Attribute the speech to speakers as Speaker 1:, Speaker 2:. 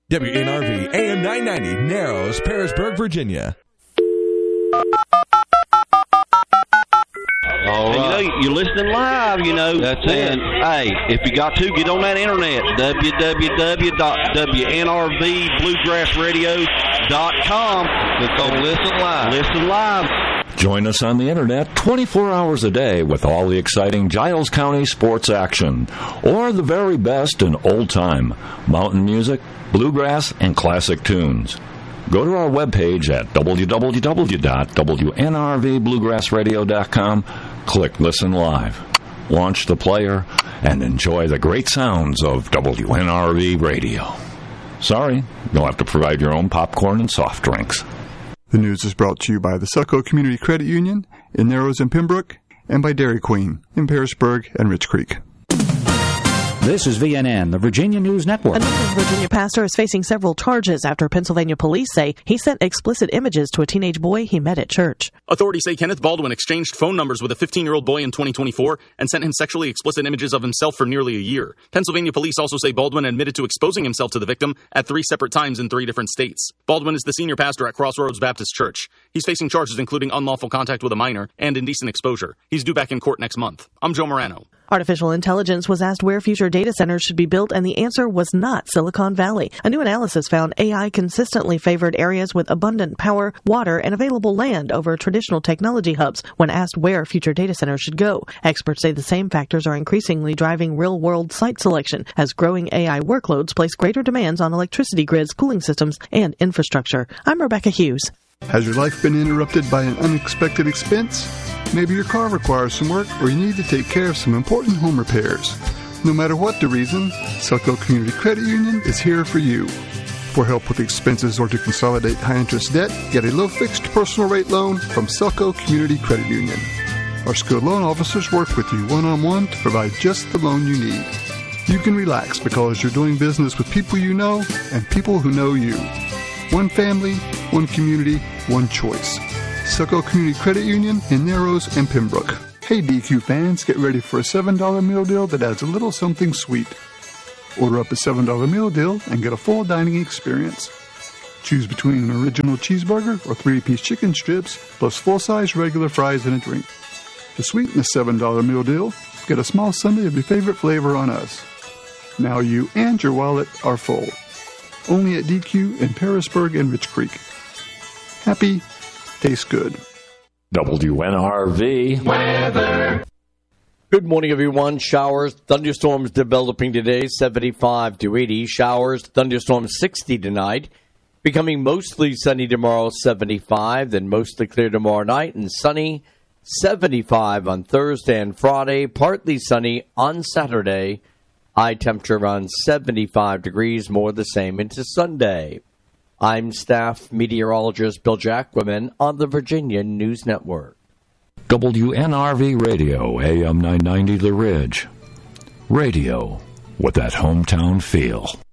Speaker 1: WNRV AM 990, Narrows, Parisburg, Virginia.
Speaker 2: All right. You're listening live,
Speaker 3: That's it.
Speaker 2: Hey, if you got to, get on that internet, www.wnrbluegrassradio.com.
Speaker 3: Click on Listen Live.
Speaker 2: Listen live.
Speaker 4: Join us on the internet 24 hours a day with all the exciting Giles County sports action, or the very best in old-time mountain music, bluegrass, and classic tunes. Go to our webpage at www.wnrvbluegrassradio.com, click Listen Live, launch the player, and enjoy the great sounds of WNRV Radio. Sorry, you'll have to provide your own popcorn and soft drinks.
Speaker 5: The news is brought to you by the Succo Community Credit Union in Narrows and Pembroke, and by Dairy Queen in Parisburg and Rich Creek.
Speaker 6: This is VNN, the Virginia News Network.
Speaker 7: Another Virginia pastor is facing several charges after Pennsylvania police say he sent explicit images to a teenage boy he met at church.
Speaker 8: Authorities say Kenneth Baldwin exchanged phone numbers with a 15-year-old boy in 2024 and sent him sexually explicit images of himself for nearly a year. Pennsylvania police also say Baldwin admitted to exposing himself to the victim at 3 separate times in 3 different states. Baldwin is the senior pastor at Crossroads Baptist Church. He's facing charges including unlawful contact with a minor and indecent exposure. He's due back in court next month. I'm Joe Morano.
Speaker 7: Artificial intelligence was asked where future data centers should be built, and the answer was not Silicon Valley. A new analysis found AI consistently favored areas with abundant power, water, and available land over traditional technology hubs when asked where future data centers should go. Experts say the same factors are increasingly driving real-world site selection as growing AI workloads place greater demands on electricity grids, cooling systems, and infrastructure. I'm Rebecca Hughes.
Speaker 5: Has your life been interrupted by an unexpected expense? Maybe your car requires some work, or you need to take care of some important home repairs. No matter what the reason, Succo Community Credit Union is here for you. For help with expenses or to consolidate high-interest debt, get a low-fixed personal rate loan from Succo Community Credit Union. Our skilled loan officers work with you one-on-one to provide just the loan you need. You can relax because you're doing business with people you know and people who know you. One family, one community, one choice. Succo Community Credit Union in Narrows and Pembroke. Hey DQ fans, get ready for a $7 meal deal that adds a little something sweet. Order up a $7 meal deal and get a full dining experience. Choose between an original cheeseburger or 3-piece chicken strips plus full-size regular fries and a drink. To sweeten the $7 meal deal, get a small sundae of your favorite flavor on us. Now you and your wallet are full. Only at DQ in Parisburg and Rich Creek. Happy, tastes good.
Speaker 4: WNRV
Speaker 3: Weather. Good morning, everyone. Showers, thunderstorms developing today, 75 to 80. Showers, thunderstorms 60 tonight. Becoming mostly sunny tomorrow, 75. Then mostly clear tomorrow night and sunny, 75 on Thursday and Friday. Partly sunny on Saturday. High temperature around 75 degrees, more the same into Sunday. I'm staff meteorologist Bill Jacquemin on the Virginia News Network.
Speaker 4: WNRV Radio, AM 990 The Ridge. Radio with that hometown feel.